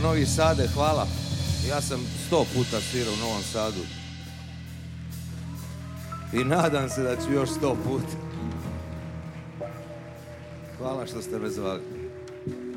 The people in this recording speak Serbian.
Novi Sade, hvala. Ja sam 100 puta svirao u Novom Sadu. I nadam se da ću još 100 puta. Hvala što ste me zvali.